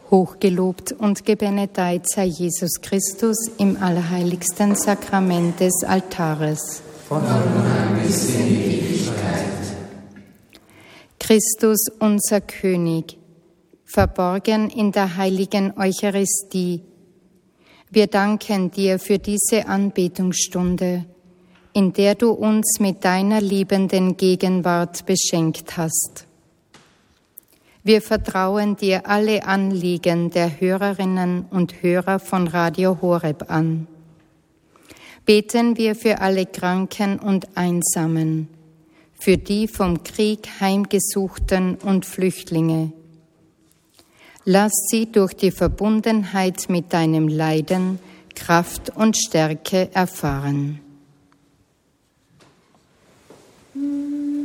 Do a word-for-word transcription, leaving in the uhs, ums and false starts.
Hochgelobt und gebenedeit sei Jesus Christus im allerheiligsten Sakrament des Altares. Von nun an bis in Ewigkeit. Christus, unser König, verborgen in der heiligen Eucharistie, wir danken dir für diese Anbetungsstunde, in der du uns mit deiner liebenden Gegenwart beschenkt hast. Wir vertrauen dir alle Anliegen der Hörerinnen und Hörer von Radio Horeb an. Beten wir für alle Kranken und Einsamen, für die vom Krieg Heimgesuchten und Flüchtlinge. Lass sie durch die Verbundenheit mit deinem Leiden Kraft und Stärke erfahren.